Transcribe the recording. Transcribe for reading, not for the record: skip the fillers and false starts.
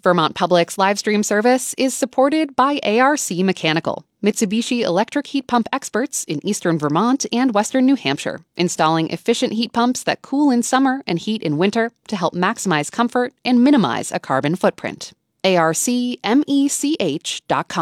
Vermont Public's live stream service is supported by ARC Mechanical, Mitsubishi electric heat pump experts in eastern Vermont and western New Hampshire, installing efficient heat pumps that cool in summer and heat in winter to help maximize comfort and minimize a carbon footprint. ARCmech.com.